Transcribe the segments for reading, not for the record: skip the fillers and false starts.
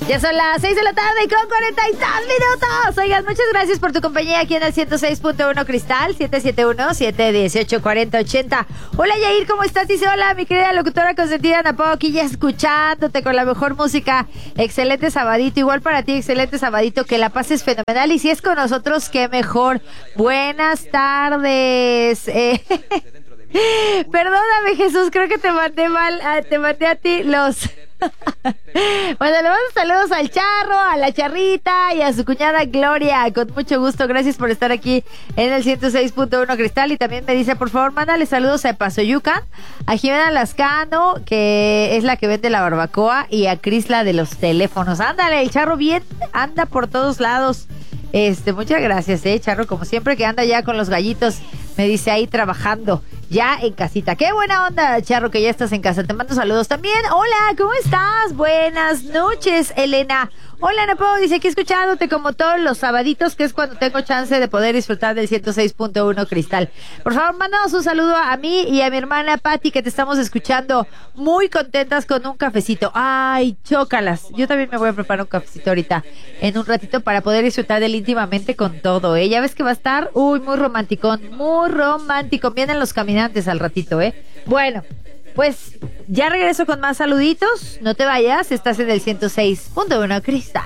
Ya son las 6 de la tarde con 42 minutos. Oigan, muchas gracias por tu compañía aquí en el 106.1 Cristal, 771-718-4080. Hola Yair, ¿cómo estás? Dice, hola mi querida locutora consentida Ana Pau, aquí ya escuchándote con la mejor música. Excelente sabadito, igual para ti, excelente sabadito, que la pases fenomenal. Y si es con nosotros, qué mejor. Buenas tardes. Perdóname Jesús, creo que te mandé mal, te mandé a ti los... Bueno, le mando saludos al Charro, a la Charrita y a su cuñada Gloria, con mucho gusto. Gracias por estar aquí en el 106.1 Cristal. Y también me dice, por favor, mándale saludos a Pasoyuca, a Jimena Lascano, que es la que vende la barbacoa, y a Crisla de los teléfonos. Ándale, el Charro bien anda por todos lados. Muchas gracias, Charro, como siempre, que anda ya con los gallitos, me dice, ahí trabajando, ya en casita. Qué buena onda, Charro, que ya estás en casa. Te mando saludos también. Hola, ¿cómo estás? Buenas noches, Elena. Hola, Ana Pau, dice, aquí escuchándote como todos los sabaditos, que es cuando tengo chance de poder disfrutar del 106.1 Cristal. Por favor, mándanos un saludo a mí y a mi hermana Patti, que te estamos escuchando muy contentas con un cafecito. Ay, chócalas. Yo también me voy a preparar un cafecito ahorita, en un ratito, para poder disfrutar del íntimamente con todo, Ya ves que va a estar, muy romanticón, muy romántico. Vienen los caminantes al ratito, Bueno, pues ya regreso con más saluditos. No te vayas, estás en el 106.1 Cristal.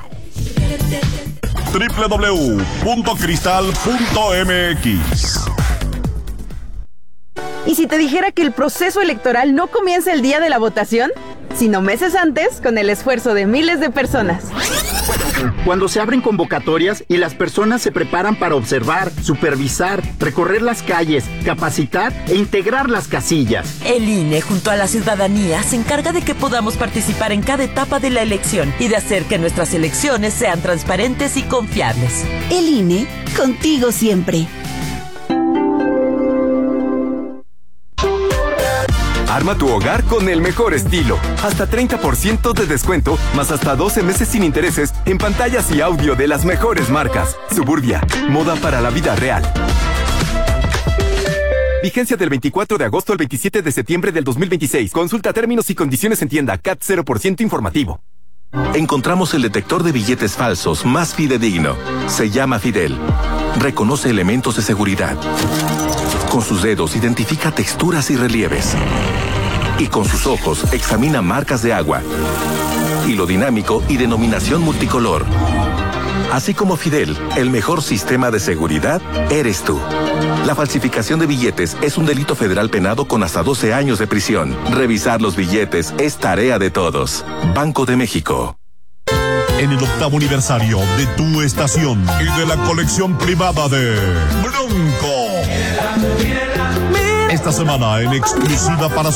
www.cristal.mx. ¿Y si te dijera que el proceso electoral no comienza el día de la votación, sino meses antes, con el esfuerzo de miles de personas? Cuando se abren convocatorias y las personas se preparan para observar, supervisar, recorrer las calles, capacitar e integrar las casillas. El INE, junto a la ciudadanía, se encarga de que podamos participar en cada etapa de la elección y de hacer que nuestras elecciones sean transparentes y confiables. El INE, contigo siempre. Arma tu hogar con el mejor estilo. Hasta 30% de descuento, más hasta 12 meses sin intereses en pantallas y audio de las mejores marcas. Suburbia, moda para la vida real. Vigencia del 24 de agosto al 27 de septiembre del 2026. Consulta términos y condiciones en tienda. CAT 0% informativo. Encontramos el detector de billetes falsos más fidedigno. Se llama Fidel. Reconoce elementos de seguridad. Con sus dedos identifica texturas y relieves. Y con sus ojos examina marcas de agua, hilo dinámico y denominación multicolor. Así como Fidel, el mejor sistema de seguridad eres tú. La falsificación de billetes es un delito federal penado con hasta 12 años de prisión. Revisar los billetes es tarea de todos. Banco de México. En el 8º aniversario de tu estación y de la colección privada de Bronco. Esta semana en exclusiva para